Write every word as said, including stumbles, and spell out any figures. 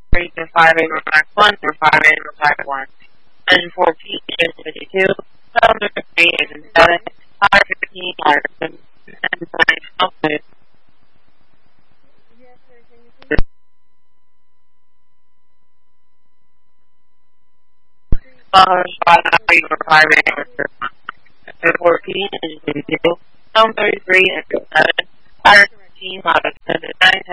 three to five A five one or five A five one. And for P is fifty-two, seven three is seven, five fifteen are and nine twelve. Five five and for P is fifty-two, seven thirty-three and seven, five fifteen are nine